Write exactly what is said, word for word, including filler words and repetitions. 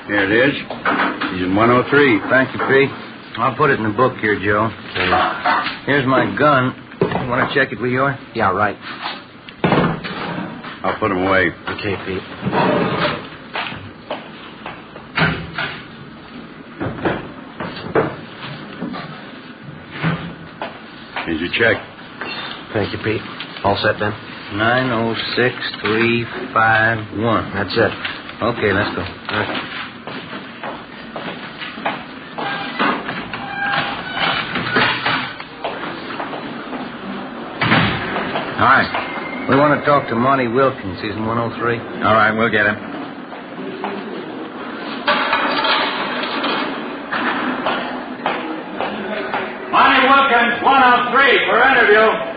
Here it is. He's in one oh three. Thank you, Pete. I'll put it in the book here, Joe. Okay. Here's my gun. You want to check it with yours? Yeah, right. I'll put him away. Okay, Pete. Here's your check. Thank you, Pete. All set, then? nine oh six three five one. That's it. Okay, let's go. All right. All right. We want to talk to Monty Wilkins. He's in one oh three. All right, we'll get him. Monty Wilkins, one oh three for interview.